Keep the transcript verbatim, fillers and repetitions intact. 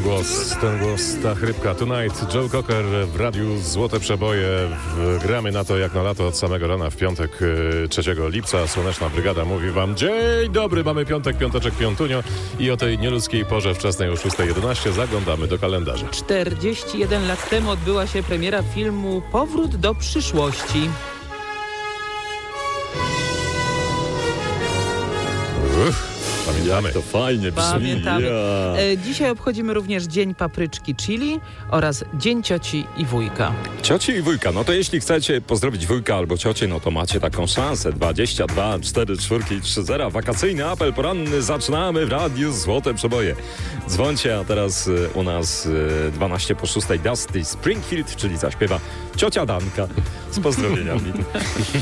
ten głos, ten głos, ta chrypka. Tonight, Joe Cocker w radiu Złote Przeboje. W, gramy na to jak na lato od samego rana w piątek trzeciego lipca. Słoneczna Brygada mówi wam dzień dobry, mamy piątek, piąteczek, piątunio i o tej nieludzkiej porze wczesnej o szósta jedenaście zaglądamy do kalendarza. czterdzieści jeden lat temu odbyła się premiera filmu Powrót do przyszłości. Uff. Pamiętamy. Jak to fajnie brzmi. Pamiętamy. Ja. E, dzisiaj obchodzimy również Dzień Papryczki Chili oraz Dzień Cioci i Wujka. Cioci i wujka, no to jeśli chcecie pozdrowić wujka albo ciocię, no to macie taką szansę. dwadzieścia dwa cztery cztery trzy zero. Wakacyjny apel poranny zaczynamy w radiu Złote Przeboje. Dzwońcie, a teraz y, u nas y, dwanaście po szóstej Dusty Springfield, czyli zaśpiewa ciocia Danka z pozdrowieniami.